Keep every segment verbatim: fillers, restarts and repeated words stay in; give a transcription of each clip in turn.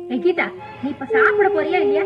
கீதா, நீ இப்ப சாப்பிட போறியா இல்லையா?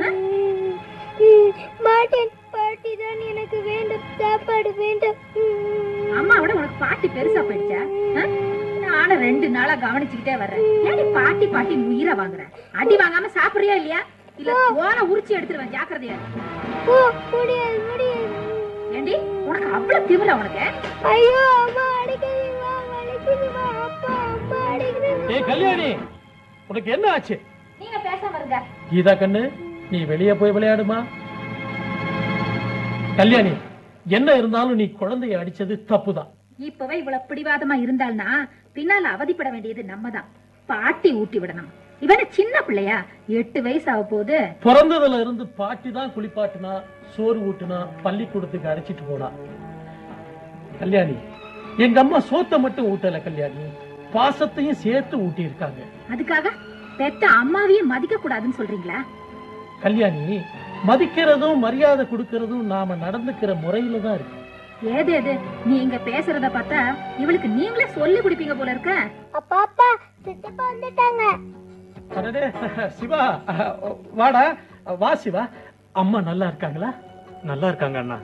மாட்டேன், பாட்டி தான் எனக்கு வேண்டும், சாப்பாடு வேண்டும். அம்மாவோட உனக்கு பாட்டி பெருசா போயிடுச்சா? நானும் ரெண்டு நாளா கவனிச்சுக்கிட்டே வர்றேன். ஏடி பாட்டி பாட்டி உயிரை வாங்குற? அடி வாங்காம சாப்பிடுறியா இல்லையா? இல்ல போன உரிச்சு எடுத்துருவேன், ஜாக்கிரதையா. முடியாது முடியாது. ஏண்டி உனக்கு அவ்வளவு திமிரா உனக்கு? ஐயோ அம்மா அடிக்கிறீங்க, வலிக்குதுமா, அப்பா அம்மா அடிக்கிறீங்க. ஏய் கல்யாணி, உனக்கு என்ன ஆச்சு? நீங்க பேசாம இருங்க. கீதா கண்ணு, நீ வெளியே போய் விளையாடுமா. கல்யாணி, என்ன இருந்தாலும் நீ குழந்தைய அடிச்சது தப்புதான். இப்பவே இவ்வளவு பிடிவாதமா இருந்தால்னா பின்னால அவதிப்பட வேண்டியது நம்ம தான். பாட்டி ஊட்டி விடணும். இவன சின்ன பிள்ளையா, எட்டு வயசு ஆக போகுது. பிறந்ததுல இருந்து பாட்டி தான் குளிப்பாட்டினா, சோறு ஊட்டுனா, பள்ளிக்கூடத்துக்கு அழைச்சிட்டு போனா. கல்யாணி, எங்க அம்மா சோத்தை மட்டும் ஊட்டல கல்யாணி, பாசத்தையும் சேர்த்து ஊட்டி இருக்காங்க. அதுக்காக பெத்த அம்மாவையும் மதிக்க கூடாதுன்னு சொல்றீங்களா? கல்யாணி, மதிக்கிறதும் மரியாதை கொடுக்கறதும் நாம நடந்துக்கிற முறையில தான் இருக்கு. ஏது எது நீங்க பேசுறத பார்த்தா இவளுக்கு நீங்களே சொல்லி குடிப்பீங்க போல இருக்க. அப்பா அப்பா சித்தப்பா வந்துட்டாங்க. அடடே சிவா, வாடா. வா சிவா, அம்மா நல்லா இருக்காங்களா? நல்லா இருக்காங்க அண்ணா.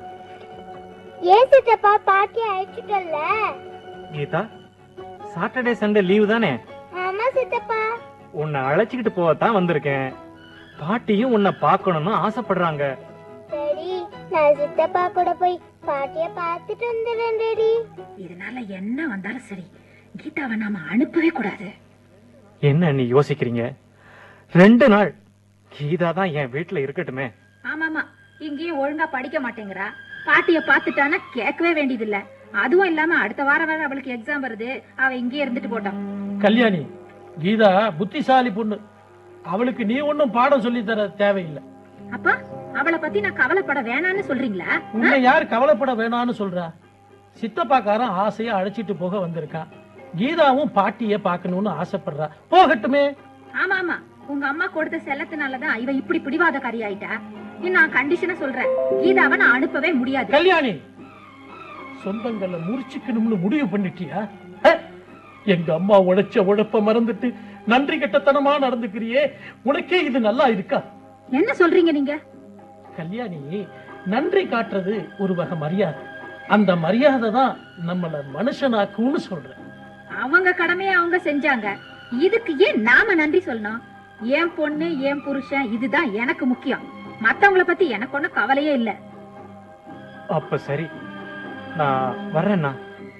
ஏன் சித்தப்பா பாட்டி அழைச்சிட்டல்ல? கீதா, சாட்டர்டே சண்டே லீவு தானே? ஆமா சித்தப்பா. உன்னை அழைச்சிக்கிட்டு போவத்தான் வந்திருக்கேன். பாட்டியும் உன்னை பார்க்கணும்னு ஆசைப்படுறாங்க. சரி, நான் சித்தப்பா கூட போய் பாட்டிய பார்த்துட்டு வந்துடுறேன். ரெடி. இதனால என்ன வந்தாலும் சரி, கீதாவை நாம அனுப்பவே கூடாது. என்ன நீ யோசிக்கிறீங்க? ரெண்டு நாள் கீதா தான் என் வீட்டுல இருக்கட்டுமே. ஆமாமா, இங்கேயும் ஒழுங்கா படிக்க மாட்டேங்கிறா. பாட்டிய பாத்துட்டானா கேட்கவே வேண்டியது இல்ல. அதுவும் இல்லாம அடுத்த வாரம் வேற அவளுக்கு எக்ஸாம் வருது. அவ இங்கே இருந்துட்டு போட்டோம். கல்யாணி, கீதா புத்திசாலி பொண்ணு. அவளுக்கு நீ ஒன்னும் பாடம் சொல்லி தர தேவையில்லை. அப்பா, அவளை பத்தி நான் கவலைப்பட வேணான்னு சொல்றீங்களா? உன்னை யார் கவலைப்பட வேணான்னு சொல்றா? சித்தப்பாக்காரன் ஆசையா அழைச்சிட்டு போக வந்திருக்கான். கீதாவும் பாட்டிய பாக்கணும்னு ஆசைப்படுறா. போகட்டுமே. ஆமா ஆமா, உங்க அம்மா கொடுத்த செல்லத்தினாலதான் இவ இப்படி பிடிவாதக்காரி ஆயிட்டா. நான் கண்டிஷனா சொல்றேன், கீதாவை நான் அனுப்பவே முடியாது. கல்யாணி, சொந்தங்களை முறிச்சுக்கணும்னு முடிவு பண்ணிட்டியா? எங்க அம்மா உழைச்ச உழைப்ப மறந்துட்டு நன்றி கெட்டத்தனமா நடந்துக்கிறியே, உனக்கே இது நல்லா இருக்கா? என்ன சொல்றீங்க நீங்க? கல்யாணி, நன்றி காட்டுறது ஒரு வகை மரியாதை. அந்த மரியாதை தான் நம்மள மனுஷனாக்குன்னு சொல்றேன். அவங்க கடமையை அவங்க செஞ்சாங்க, இதுக்கு ஏன் நாம நன்றி சொல்லணும்? என் பொண்ணு என் புருஷன் இதுதான் எனக்கு முக்கியம். மத்தவங்கள பத்தி எனக்கு ஒன்னும் கவலையே இல்ல. அப்ப சரி, நான் வர்றேன்னா.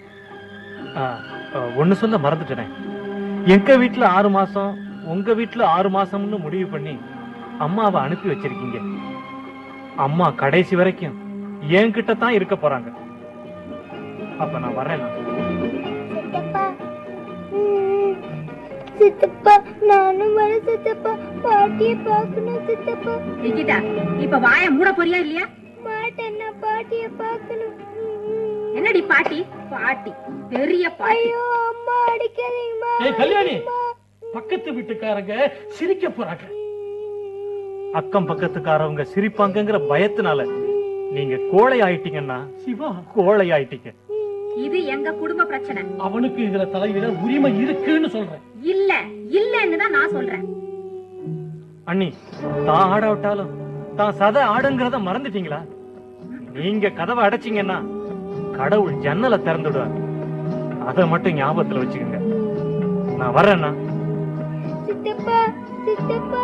ஒண்ணு சொல்ல மறந்துட்டேன். எங்க வீட்டுல ஆறு மாசம் உங்க வீட்டுல ஆறு மாசம்னு முடிவு பண்ணி அம்மாவை அனுப்பி வச்சிருக்கீங்க. அம்மா கடைசி வரைக்கும் என்கிட்ட தான் இருக்க போறாங்க. அப்ப நான் வர்றேன். சித்தப்பா, சித்தப்பா நானும் வர சித்தப்பா. பாட்டியை பார்க்கணும் சித்தப்பா. கீதா, இப்ப வாய மூட போறியா இல்லையா? மாட்டேன், நான் பாட்டியை பார்க்கணும். என்னடி பாட்டி? பாட்டி பெரிய பாட்டி. ஐயோ அம்மா அடிக்காதீங்கம்மா. ஏய் கல்யாணி, பக்கத்து வீட்டுக்காரங்க சிரிக்க போறாங்க. அக்கம் பக்கத்துக்காரவங்க சிரிப்பாங்கங்கிற பயத்தினால நீங்க கோழை ஆயிட்டீங்கன்னா சிவா, கோழை ஆயிட்டீங்க. இது எங்க குடும்ப பிரச்சனை. அவனுக்கு இதுல தலையிட உரிமை இருக்குன்னு சொல்றேன். இல்ல இல்லன்னு தான் நான் சொல்றேன். அண்ணி, தான் ஆட விட்டாலும் தான் சதை ஆடுங்கிறத மறந்துட்டீங்களா? நீங்க கதவை அடைச்சிங்கன்னா கடவுள் ஜன்னலை திறந்துடுவார். அதை மட்டும் ஞாபகத்துல வச்சுக்கோங்க. நான் வர்றேன்னா. சித்தப்பா, சித்தப்பா.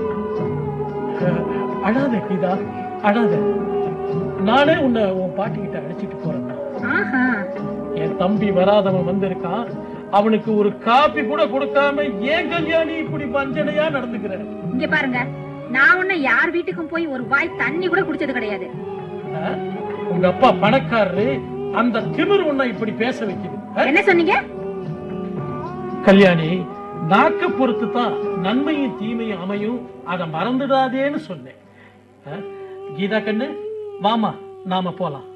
அழாத கீதா, அழாத. நானே உன்னை உன் பாட்டி கிட்ட அழைச்சிட்டு போறேன். என் தம்பி வராதவன் வந்திருக்கான். அவனுக்கு ஒரு காப்பி கூட கொடுக்காம ஏன் கல்யாணி இப்படி பஞ்சனையா நடந்துக்கிற? இங்க பாருங்க, நான் உன்ன யார் வீட்டுக்கும் போய் ஒரு வாய் தண்ணி கூட குடிச்சது கிடையாது. உங்க அப்பா பணக்காரரு, அந்த திமிரு உன்னை இப்படி பேச வைக்குது. என்ன சொன்னீங்க? கல்யாணி, நாக்க பொறுத்து தான் நன்மையும் தீமையும் அமையும், அதை மறந்துடாதேன்னு சொன்னேன். கீதா கண்ணு, வாமா நாம போலாம்.